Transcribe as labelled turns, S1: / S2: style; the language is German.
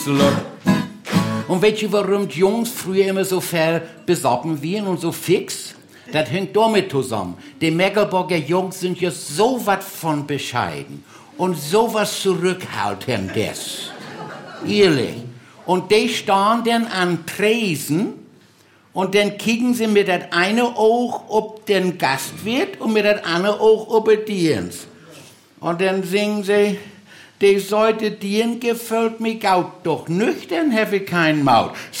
S1: Und weißt du, warum die Jungs früher immer so besoffen waren und so fix? Das hängt damit zusammen. Die Meckelburger Jungs sind ja so was von bescheiden und so was zurückhaltendes. Ehrlich. Und die stehen dann an Tresen und dann kicken sie mit das eine Auge ob den Gastwirt und mit das andere Auge ob den Dienst. Und dann singen sie, die Seite Dien gefällt mir gaut, doch nüchtern habe ich kein Maut.